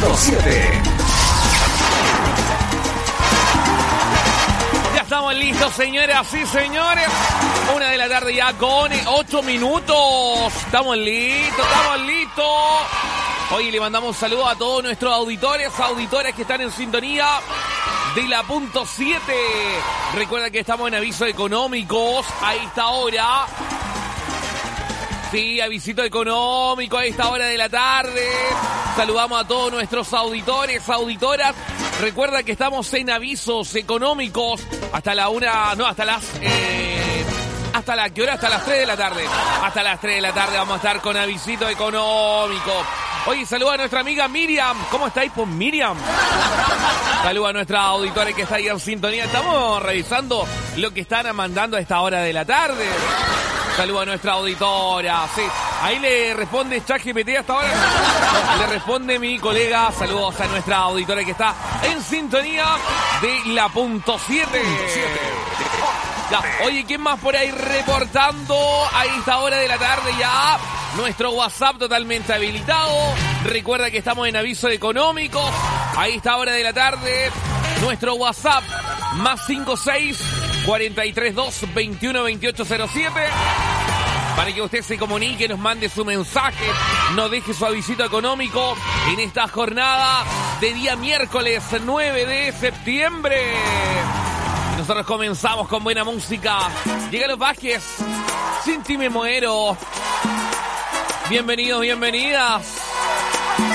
107. Ya estamos listos, señoras y señores. 1 de la tarde ya con 8 minutos. Estamos listos. Hoy le mandamos un saludo a todos nuestros auditores, auditoras que están en sintonía de la punto 7. Recuerda que estamos en avisos económicos a esta hora. Sí, avisito económico a esta hora de la tarde. Saludamos a todos nuestros auditores, auditoras. Recuerda que estamos en avisos económicos hasta la una, no, hasta las... ¿Hasta la qué hora? Hasta las 3 de la tarde. Hasta las 3 de la tarde vamos a estar con avisito económico. Oye, saluda a nuestra amiga Miriam. ¿Cómo estáis, pues, Miriam? Saluda a nuestra auditora que está ahí en sintonía. Estamos revisando lo que están mandando a esta hora de la tarde. Saluda a nuestra auditora. Sí, ahí le responde ChatGPT hasta ahora. No, le responde mi colega. Saludos a nuestra auditora que está en sintonía de la punto 7. Ya. Oye, ¿quién más por ahí reportando a esta hora de la tarde ya? Nuestro WhatsApp totalmente habilitado. Recuerda que estamos en aviso económico. A esta hora de la tarde, nuestro WhatsApp más 56 432 21 28 07. Para que usted se comunique, nos mande su mensaje, nos deje su avisito económico en esta jornada de día miércoles 9 de septiembre. Nosotros comenzamos con buena música. Llega Los Vázquez, Sin ti me muero. Bienvenidos, bienvenidas.